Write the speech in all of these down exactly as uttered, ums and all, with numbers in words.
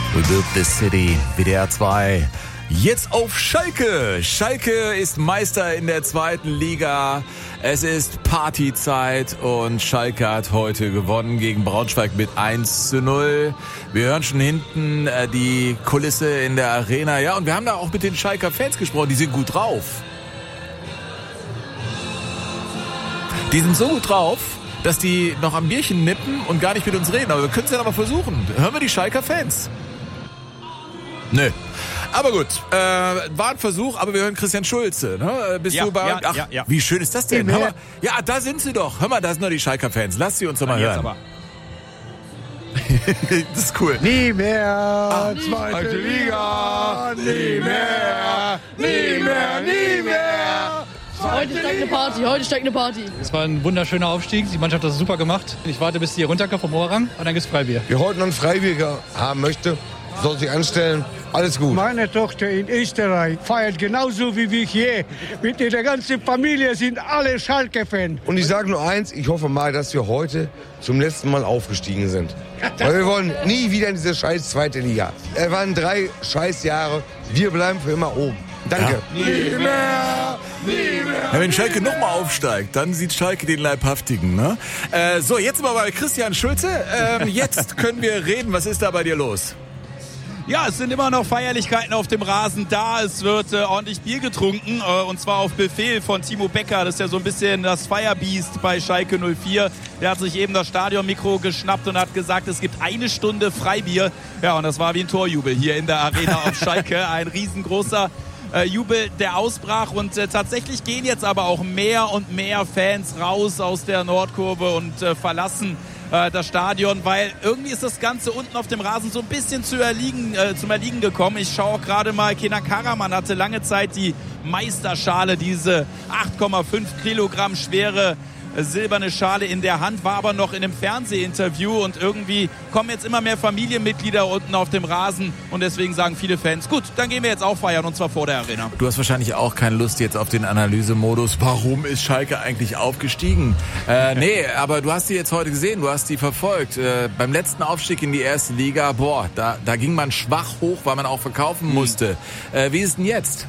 We built this city, W D R zwei. Jetzt auf Schalke. Schalke ist Meister in der zweiten Liga. Es ist Partyzeit und Schalke hat heute gewonnen gegen Braunschweig mit eins zu null. Wir hören schon hinten äh, die Kulisse in der Arena. Ja, und wir haben da auch mit den Schalker Fans gesprochen. Die sind gut drauf. Die sind so gut drauf, dass die noch am Bierchen nippen und gar nicht mit uns reden. Aber wir können es ja noch mal versuchen. Hören wir die Schalker Fans? Nö. Aber gut, äh, war ein Versuch, aber wir hören Christian Schulze. Ne? Bist ja, du bei... Ja, Ach, ja, ja. Wie schön ist das denn? Ja, wir, ja, da sind sie doch. Hör mal, da sind noch die Schalker-Fans. Lass sie uns doch mal ja, hören. Aber. Das ist cool. Nie mehr ah, zweite Liga, nie mehr, nie mehr, nie mehr. Heute steigt eine Party, heute steigt eine Party. Es war ein wunderschöner Aufstieg, die Mannschaft hat das super gemacht. Ich warte, bis die hier runterkommt vom Oberrang und dann gibt's Freibier. Wer heute noch ein Freibier haben möchte, soll sich anstellen. Alles gut. Meine Tochter in Österreich feiert genauso wie wir hier. Mit der ganzen Familie sind alle Schalke-Fans. Und ich sage nur eins, ich hoffe mal, dass wir heute zum letzten Mal aufgestiegen sind. Weil wir wollen nie wieder in diese scheiß zweite Liga. Es waren drei scheiß Jahre. Wir bleiben für immer oben. Danke. Ja. Nie mehr, nie mehr. Ja, wenn Schalke nochmal aufsteigt, dann sieht Schalke den Leibhaftigen. Ne? Äh, so, jetzt mal bei Christian Schulze. Ähm, jetzt können wir reden. Was ist da bei dir los? Ja, es sind immer noch Feierlichkeiten auf dem Rasen da. Es wird äh, ordentlich Bier getrunken äh, und zwar auf Befehl von Timo Becker. Das ist ja so ein bisschen das Firebeast bei Schalke null vier. Der hat sich eben das Stadionmikro geschnappt und hat gesagt, es gibt eine Stunde Freibier. Ja, und das war wie ein Torjubel hier in der Arena auf Schalke. Ein riesengroßer äh, Jubel, der ausbrach. Und äh, tatsächlich gehen jetzt aber auch mehr und mehr Fans raus aus der Nordkurve und äh, verlassen das Stadion, weil irgendwie ist das Ganze unten auf dem Rasen so ein bisschen zu erliegen, äh, zum Erliegen gekommen. Ich schaue auch gerade mal, Kenan Karaman hatte lange Zeit die Meisterschale, diese acht Komma fünf Kilogramm schwere äh, silberne Schale in der Hand, war aber noch in einem Fernsehinterview und irgendwie kommen jetzt immer mehr Familienmitglieder unten auf dem Rasen und deswegen sagen viele Fans, gut, dann gehen wir jetzt auch feiern und zwar vor der Arena. Du hast wahrscheinlich auch keine Lust jetzt auf den Analysemodus. Warum ist Schalke eigentlich aufgestiegen? Äh, nee, aber du hast die jetzt heute gesehen, du hast die verfolgt. Äh, beim letzten Aufstieg in die erste Liga, boah, da, da ging man schwach hoch, weil man auch verkaufen musste. Äh, wie ist denn jetzt?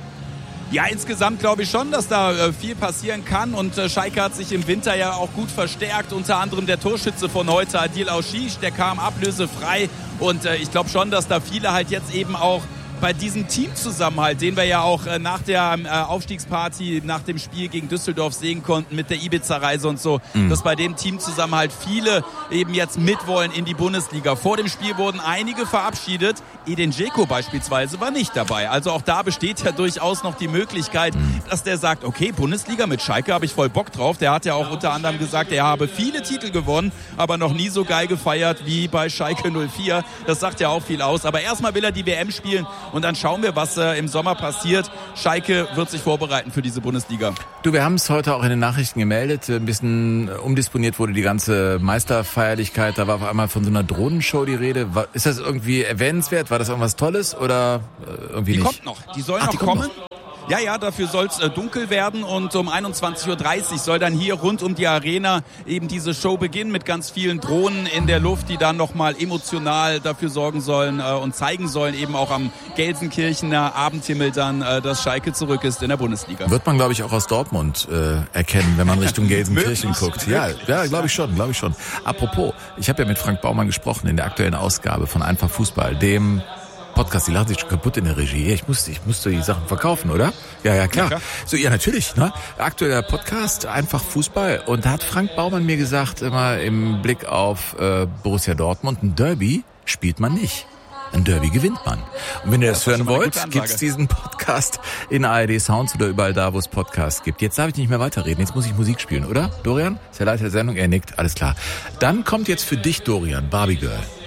Ja, insgesamt glaube ich schon, dass da äh, viel passieren kann und äh, Schalke hat sich im Winter ja auch gut verstärkt, unter anderem der Torschütze von heute, Adil Auschisch, der kam ablösefrei und äh, ich glaube schon, dass da viele halt jetzt eben auch bei diesem Teamzusammenhalt, den wir ja auch äh, nach der äh, Aufstiegsparty, nach dem Spiel gegen Düsseldorf sehen konnten mit der Ibiza-Reise und so, mhm. dass bei dem Teamzusammenhalt viele eben jetzt mitwollen in die Bundesliga. Vor dem Spiel wurden einige verabschiedet. Edin Dzeko beispielsweise war nicht dabei. Also auch da besteht ja durchaus noch die Möglichkeit, mhm. dass der sagt, okay, Bundesliga mit Schalke habe ich voll Bock drauf. Der hat ja auch unter anderem gesagt, er habe viele Titel gewonnen, aber noch nie so geil gefeiert wie bei Schalke null vier. Das sagt ja auch viel aus. Aber erstmal will er die W M spielen. Und dann schauen wir, was äh, im Sommer passiert. Schalke wird sich vorbereiten für diese Bundesliga. Du, wir haben es heute auch in den Nachrichten gemeldet. Ein bisschen umdisponiert wurde die ganze Meisterfeierlichkeit. Da war auf einmal von so einer Drohnenshow die Rede. War, ist das irgendwie erwähnenswert? War das irgendwas Tolles oder äh, irgendwie die nicht? Die kommt noch. Die soll Ach, noch die kommen. Noch. Ja, ja, dafür soll es äh, dunkel werden und um einundzwanzig Uhr dreißig soll dann hier rund um die Arena eben diese Show beginnen mit ganz vielen Drohnen in der Luft, die dann nochmal emotional dafür sorgen sollen äh, und zeigen sollen, eben auch am Gelsenkirchener Abendhimmel dann, äh, dass Schalke zurück ist in der Bundesliga. Wird man, glaube ich, auch aus Dortmund äh, erkennen, wenn man Richtung Gelsenkirchen guckt. Ja, ja, glaube ich schon, glaube ich schon. Apropos, ich habe ja mit Frank Baumann gesprochen in der aktuellen Ausgabe von Einfach Fußball, dem Podcast, die lachen sich schon kaputt in der Regie. Ich musste, ich musste die Sachen verkaufen, oder? Ja, ja, klar. Ja, klar. So, ja, natürlich, ne? Aktueller Podcast, Einfach Fußball. Und da hat Frank Baumann mir gesagt, immer im Blick auf äh, Borussia Dortmund, ein Derby spielt man nicht. Ein Derby gewinnt man. Und wenn ihr das, das hören wollt, gibt's diesen Podcast in A R D Sounds oder überall da, wo es Podcasts gibt. Jetzt darf ich nicht mehr weiterreden. Jetzt muss ich Musik spielen, oder? Dorian? Ist der Leiter der Sendung? Er nickt. Alles klar. Dann kommt jetzt für dich, Dorian, Barbie Girl.